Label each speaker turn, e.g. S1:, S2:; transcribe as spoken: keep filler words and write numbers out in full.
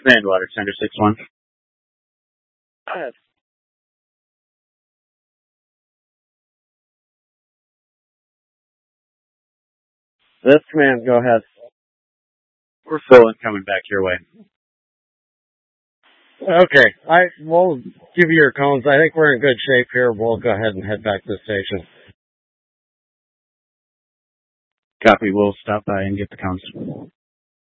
S1: Command Water Center six one.
S2: Yes. This command, go ahead.
S1: We're full and coming back your way.
S2: Okay, I we'll give you your cones. I think we're in good shape here. We'll go ahead and head back to the station.
S1: Copy. We'll stop by and get the cones.